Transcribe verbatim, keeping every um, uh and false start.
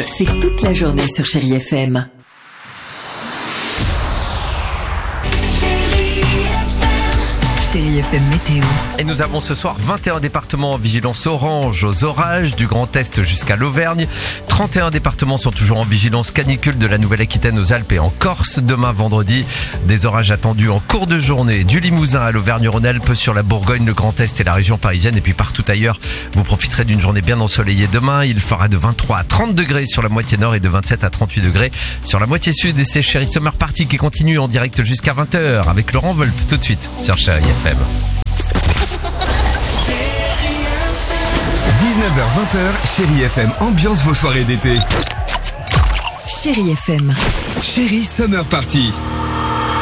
c'est toute la journée sur Chérie F M. Chérie F M météo. Et nous avons ce soir vingt et un départements en vigilance orange aux orages, du Grand Est jusqu'à l'Auvergne. trente et un départements sont toujours en vigilance canicule de la Nouvelle-Aquitaine aux Alpes et en Corse. Demain vendredi, des orages attendus en cours de journée du Limousin à l'Auvergne-Rhône-Alpes, sur la Bourgogne, le Grand Est et la région parisienne. Et puis partout ailleurs, vous profiterez d'une journée bien ensoleillée demain. Il fera de vingt-trois à trente degrés sur la moitié nord et de vingt-sept à trente-huit degrés sur la moitié sud. Et c'est Chérie Summer Party qui continue en direct jusqu'à vingt heures avec Laurent Wolf tout de suite sur Chérie F M. dix-neuf heures vingt, Chérie F M ambiance vos soirées d'été. Chérie F M. Chérie Summer Party.